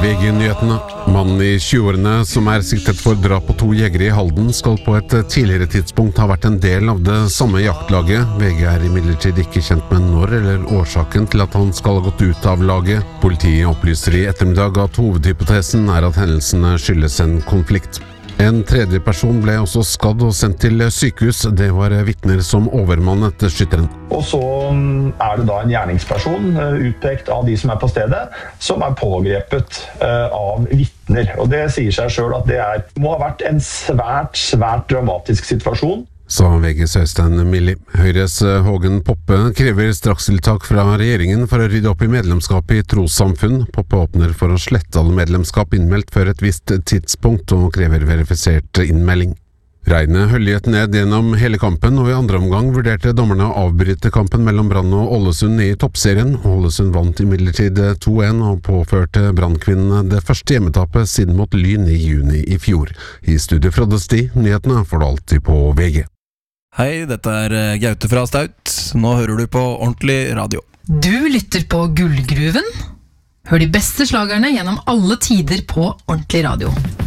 VG-nyhetene. Mannen i 20-årene som siktet for drap på 2 jegere i Halden skal på et tidligere tidspunkt ha vært en del av det samme jaktlaget. VG imidlertid ikke kjent med når eller årsaken til at han skal ha gått ut av laget. Politiet opplyser i ettermiddag at hovedhypotesen at hendelsene skyldes en konflikt. En tredje person ble også skadd og sendt til sykehus. Det var vitner som overmannet skytteren. Og så det da en gjerningsperson utpekt av de som på stedet, som pågrepet av vitner. Og det sier seg selv at det må ha vært en svært dramatisk situasjon. Sa VGs Øystein Milli. Høyres Hågen Poppe krever strakstiltak fra regjeringen for å rydde opp i medlemskap i trossamfunn. Poppe åpner for å slette alle medlemskap innmeldt før et visst tidspunkt, og krever verifisert innmelding. Regnet høljet ned gjennom hele kampen, og i andre omgang vurderte dommerne å avbryte kampen mellom Brann og Ålesund i toppserien. Ålesund vant imidlertid 2-1 og påførte Brannkvinnene det første hjemmetapet siden mot Lyn i juni i fjor. I studio Frode Sti, nyhetene får du alltid på VG. Hei, dette Gaute fra Staut. Nå hører du på Ordentlig Radio. Du lytter på Gullgruven. Hør de beste slagerne gjennom alle tider på Ordentlig Radio.